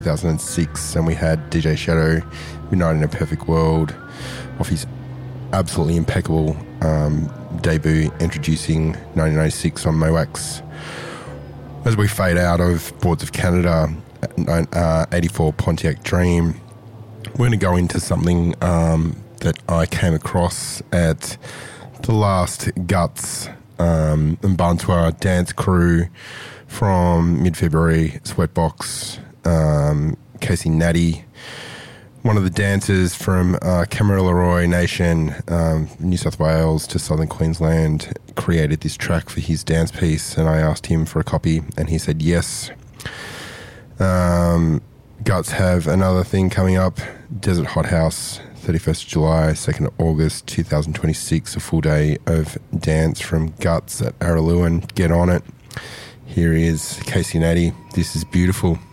2006, and we had DJ Shadow, Midnight in a Perfect World, off his absolutely impeccable debut, introducing 1996 on Mowax. As we fade out of Boards of Canada, 84 Pontiac Dream, we're going to go into something that I came across at the last Guts and Bantua dance crew from mid-February, Sweatbox, Casey Natty, one of the dancers from Kamilaroi Nation, New South Wales to Southern Queensland, created this track for his dance piece, and I asked him for a copy, and he said yes. Guts have another thing coming up, Desert Hot House, 31st July, 2nd August 2026, a full day of dance from Guts at Araluen. Get on it. Here is Casey Natty. This is beautiful.